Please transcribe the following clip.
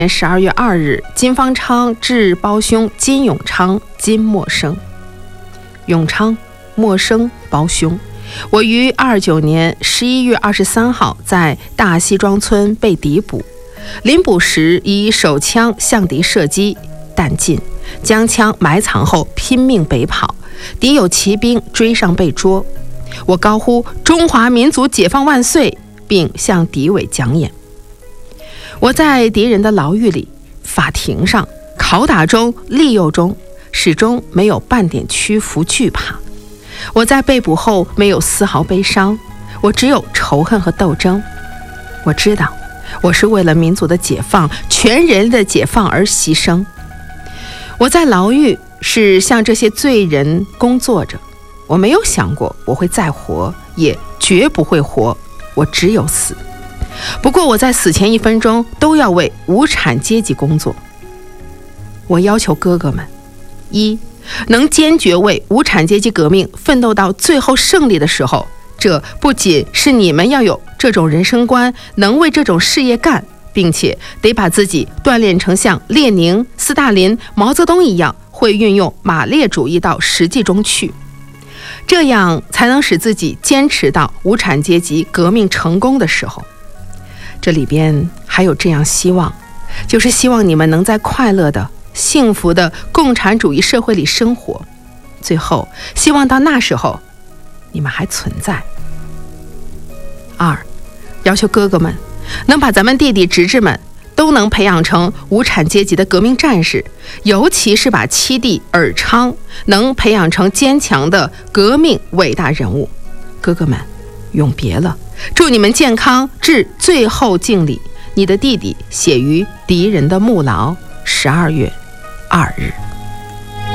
12月2日，金方昌致胞兄金永昌、金默生。永昌、默生胞兄，我于29年11月23号在大西庄村被敌捕，临捕时以手枪向敌射击，弹尽，将枪埋藏后拼命北跑，敌有骑兵追上被捉，我高呼中华民族解放万岁，并向敌伪讲演。我在敌人的牢狱里、法庭上、拷打中、利诱中，始终没有半点屈服惧怕。我在被捕后没有丝毫悲伤，我只有仇恨和斗争。我知道我是为了民族的解放、全人类的解放而牺牲。我在牢狱是向这些罪人工作着，我没有想过我会再活，也绝不会活，我只有死。不过我在死前1分钟都要为无产阶级工作。我要求哥哥们：一，能坚决为无产阶级革命奋斗到最后胜利的时候，这不仅是你们要有这种人生观，能为这种事业干，并且得把自己锻炼成像列宁、斯大林、毛泽东一样，会运用马列主义到实际中去，这样才能使自己坚持到无产阶级革命成功的时候。这里边还有这样希望，就是希望你们能在快乐的、幸福的共产主义社会里生活。最后，希望到那时候，你们还存在。2，要求哥哥们能把咱们弟弟侄子们都能培养成无产阶级的革命战士，尤其是把七弟尔昌能培养成坚强的革命伟大人物。哥哥们，永别了，祝你们健康，致最后敬礼。你的弟弟写于敌人的幕牢，12月2日。